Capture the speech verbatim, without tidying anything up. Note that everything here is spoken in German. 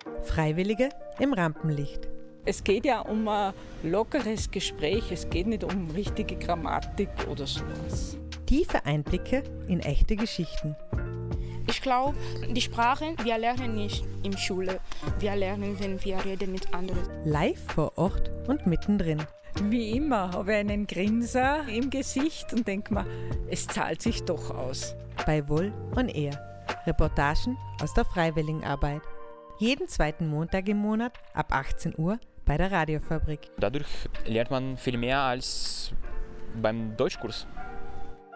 Freiwillige im Rampenlicht. Es geht ja um ein lockeres Gespräch, es geht nicht um richtige Grammatik oder sowas. Tiefe Einblicke in echte Geschichten. Ich glaube, die Sprache, wir lernen nicht in der Schule. Wir lernen, wenn wir reden mit anderen. Live vor Ort und mittendrin. Wie immer habe ich einen Grinser im Gesicht und denke mir, es zahlt sich doch aus. Bei Wohl on Air. Reportagen aus der Freiwilligenarbeit. Jeden zweiten Montag im Monat ab achtzehn Uhr bei der Radiofabrik. Dadurch lernt man viel mehr als beim Deutschkurs.